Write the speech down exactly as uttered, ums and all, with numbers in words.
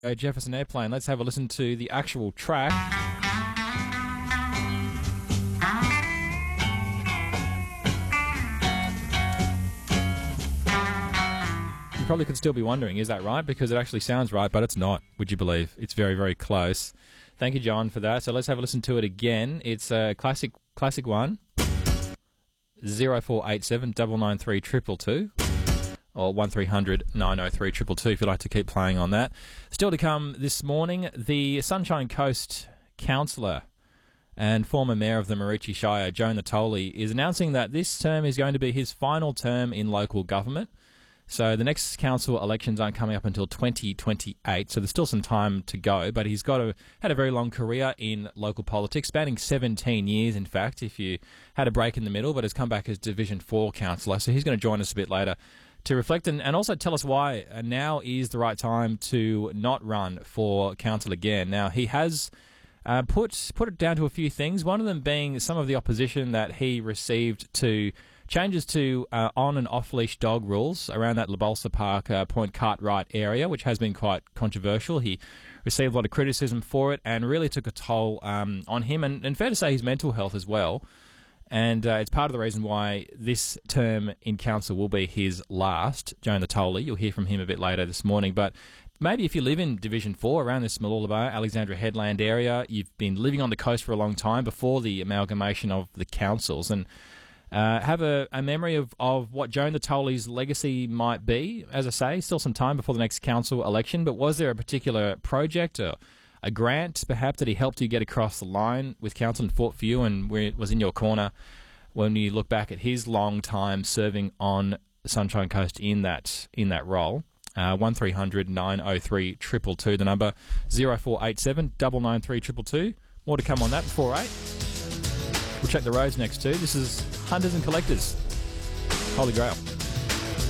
Uh, Jefferson Airplane. Let's have a listen to the actual track. You probably could still be wondering, is that right? Because it actually sounds right, but it's not, would you believe? It's very, very close. Thank you, John, for that. So let's have a listen to it again. It's a classic classic one. zero four eight seven nine nine three two two two. Or one three hundred nine oh three two two two if you'd like to keep playing on that. Still to come this morning, the Sunshine Coast councillor and former mayor of the Mareechie Shire, Joe Natoli, is announcing that this term is going to be his final term in local government. So the next council elections aren't coming up until twenty twenty-eight, so there's still some time to go, but he's got a, had a very long career in local politics, spanning seventeen years, in fact, if you had a break in the middle, but has come back as Division four councillor, so he's going to join us a bit later to reflect and, and also tell us why uh, now is the right time to not run for council again. Now, he has uh, put put it down to a few things, one of them being some of the opposition that he received to changes to uh, on- and off-leash dog rules around that Labalsa Park, uh, Point Cartwright area, which has been quite controversial. He received a lot of criticism for it and really took a toll um, on him, and, and fair to say his mental health as well. And uh, it's part of the reason why this term in council will be his last. Joe Natoli, you'll hear from him a bit later this morning. But maybe if you live in Division four, around this Mooloolaba, Alexandria Headland area, you've been living on the coast for a long time before the amalgamation of the councils, and uh, have a, a memory of, of what Joe Natoli's legacy might be. As I say, still some time before the next council election, but was there a particular project or a grant, perhaps, that he helped you get across the line with council in Fort View and where it was in your corner when you look back at his long time serving on the Sunshine Coast in that in that role? Uh, one three hundred nine oh three two two two, the number zero four eight seven nine nine three two two two. More to come on that before eight. We'll check the roads next too. This is Hunters and Collectors, Holy Grail.